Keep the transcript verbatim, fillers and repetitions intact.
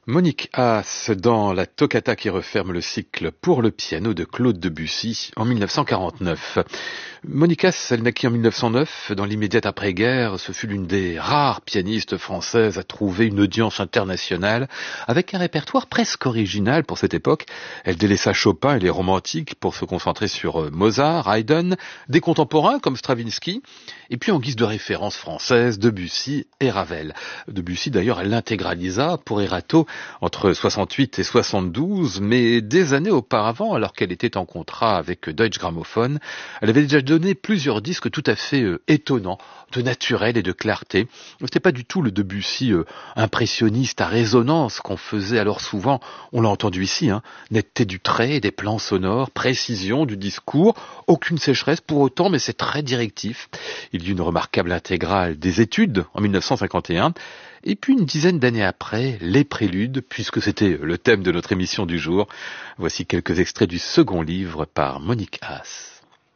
Monique Haas dans la toccata qui referme le cycle pour le piano de Claude Debussy en mille neuf cent quarante-neuf. Monique Haas, elle naquit en mille neuf cent neuf, dans l'immédiate après-guerre. Ce fut l'une des rares pianistes françaises à trouver une audience internationale avec un répertoire presque original pour cette époque. Elle délaissa Chopin et les romantiques pour se concentrer sur Mozart, Haydn, des contemporains comme Stravinsky, et puis en guise de référence française, Debussy et Ravel. Debussy d'ailleurs, elle l'intégralisa pour Erato entre soixante-huit et soixante-douze, mais des années auparavant, alors qu'elle était en contrat avec Deutsche Grammophon, elle avait déjà donné plusieurs disques tout à fait euh, étonnants, de naturel et de clarté. C'était pas du tout le Debussy euh, impressionniste à résonance qu'on faisait alors souvent, on l'a entendu ici, hein, netteté du trait, des plans sonores, précision du discours, aucune sécheresse pour autant, mais c'est très directif. Il y eut une remarquable intégrale des études en mille neuf cent cinquante et un, et puis une dizaine d'années après, les préludes, puisque c'était le thème de notre émission du jour. Voici quelques extraits du second livre par Monique Haas.